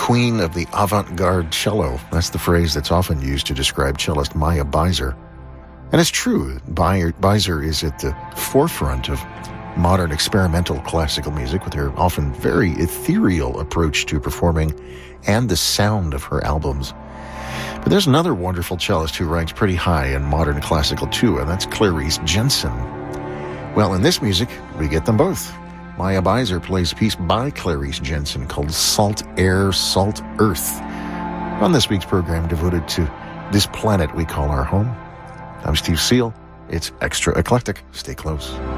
queen of the avant-garde cello. That's the phrase that's often used to describe cellist Maya Beiser. And it's true, Beiser is at the forefront of modern experimental classical music with her often very ethereal approach to performing and the sound of her albums. But there's another wonderful cellist who ranks pretty high in modern classical too, and that's Clarice Jensen. Well, in this music, we get them both. Maya Beiser plays a piece by Clarice Jensen called Salt Air, Salt Earth, on this week's program devoted to this planet we call our home. I'm Steve Seal. It's Extra Eclectic. Stay close.